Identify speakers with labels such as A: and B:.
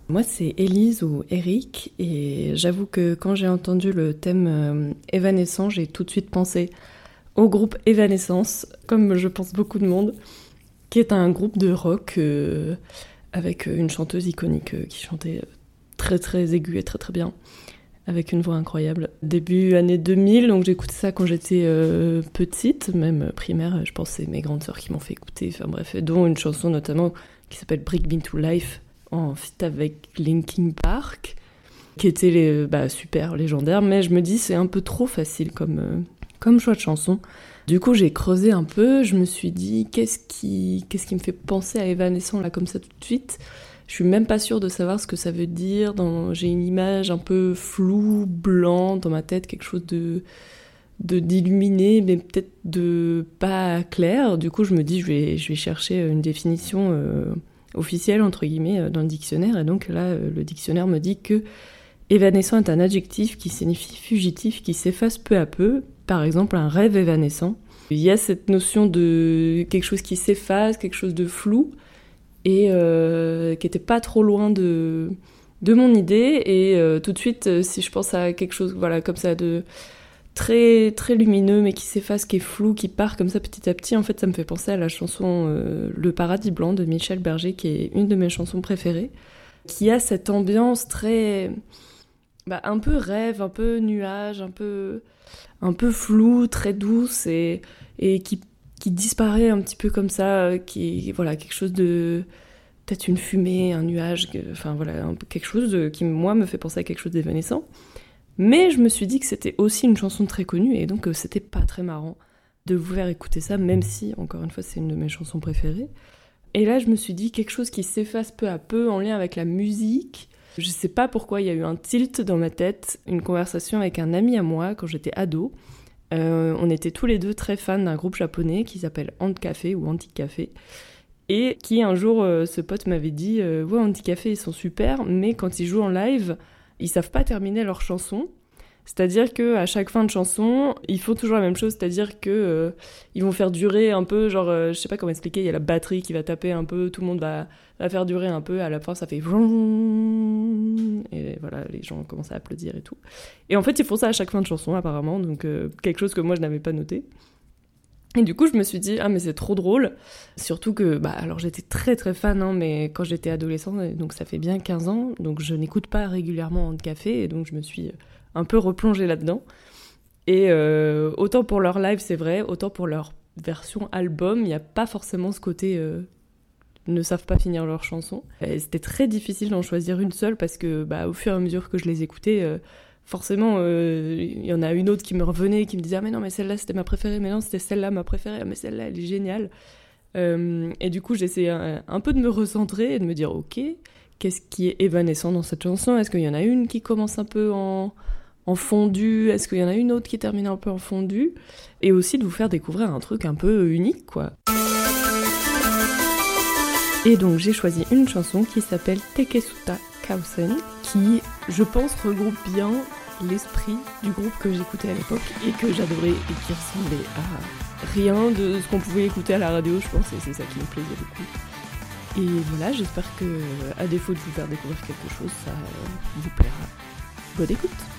A: Moi, c'est Élise ou Eric, et j'avoue que quand j'ai entendu le thème Evanescence, j'ai tout de suite pensé au groupe Evanescence, comme je pense beaucoup de monde, qui est un groupe de rock avec une chanteuse iconique qui chantait très très aiguë et très très bien, avec une voix incroyable. Début années 2000, donc j'écoutais ça quand j'étais petite, même primaire, je pense que c'est mes grandes sœurs qui m'ont fait écouter, enfin bref, dont une chanson notamment qui s'appelle Break Me to Life, en feat avec Linkin Park, qui était super légendaire, mais je me dis c'est un peu trop facile comme choix de chanson. Du coup j'ai creusé un peu, je me suis dit qu'est-ce qui me fait penser à Evanescence là comme ça tout de suite. Je suis même pas sûre de savoir ce que ça veut dire. J'ai une image un peu floue, blanc dans ma tête, quelque chose d'illuminé, mais peut-être de pas clair. Du coup, je me dis, je vais chercher une définition officielle, entre guillemets, dans le dictionnaire. Et donc là, le dictionnaire me dit que évanescent est un adjectif qui signifie fugitif, qui s'efface peu à peu. Par exemple, un rêve évanescent. Il y a cette notion de quelque chose qui s'efface, quelque chose de flou, et qui était pas trop loin de mon idée. Et tout de suite, si je pense à quelque chose voilà, comme ça de très, très lumineux, mais qui s'efface, qui est flou, qui part comme ça petit à petit, en fait, ça me fait penser à la chanson Le Paradis Blanc de Michel Berger, qui est une de mes chansons préférées, qui a cette ambiance très... un peu rêve, un peu nuage, un peu flou, très douce, et qui disparaît un petit peu comme ça, qui voilà, quelque chose de... peut-être une fumée, un nuage, enfin voilà, quelque chose qui, moi, me fait penser à quelque chose d'évanescent. Mais je me suis dit que c'était aussi une chanson très connue, et donc c'était pas très marrant de vous faire écouter ça, même si, encore une fois, c'est une de mes chansons préférées. Et là, je me suis dit quelque chose qui s'efface peu à peu en lien avec la musique. Je sais pas pourquoi il y a eu un tilt dans ma tête, une conversation avec un ami à moi quand j'étais ado. On était tous les deux très fans d'un groupe japonais qui s'appelle Handcafé ou Anticafé. Et qui un jour, ce pote m'avait dit ouais, Handicafé, ils sont super, mais quand ils jouent en live, ils savent pas terminer leur chanson. C'est-à-dire qu'à chaque fin de chanson, ils font toujours la même chose, c'est-à-dire que ils vont faire durer un peu, genre, je sais pas comment expliquer, il y a la batterie qui va taper un peu, tout le monde va faire durer un peu, à la fin ça fait vroom, et voilà, les gens commencent à applaudir et tout. Et en fait, ils font ça à chaque fin de chanson, apparemment, donc quelque chose que moi je n'avais pas noté. Et du coup, je me suis dit, ah, mais c'est trop drôle. Surtout que, alors j'étais très très fan, hein, mais quand j'étais adolescente, donc ça fait bien 15 ans, donc je n'écoute pas régulièrement Handcafé, et donc je me suis un peu replongée là-dedans. Et autant pour leur live, c'est vrai, autant pour leur version album, il n'y a pas forcément ce côté ne savent pas finir leur chanson. Et c'était très difficile d'en choisir une seule, parce que au fur et à mesure que je les écoutais, forcément, il y en a une autre qui me revenait, qui me disait « Ah mais non, mais celle-là, c'était ma préférée. Mais non, c'était celle-là, ma préférée. Ah mais celle-là, elle est géniale. » Et du coup, j'essayais un peu de me recentrer et de me dire « Ok, qu'est-ce qui est évanescent dans cette chanson ? Est-ce qu'il y en a une qui commence un peu en fondu ? Est-ce qu'il y en a une autre qui termine un peu en fondu ? » Et aussi de vous faire découvrir un truc un peu unique, quoi. Et donc, j'ai choisi une chanson qui s'appelle Tekesuta Kausen, qui, je pense, regroupe bien l'esprit du groupe que j'écoutais à l'époque et que j'adorais et qui ressemblait à rien de ce qu'on pouvait écouter à la radio, je pense, et c'est ça qui me plaisait beaucoup. Et voilà, j'espère que, à défaut de vous faire découvrir quelque chose, ça vous plaira. Bonne écoute!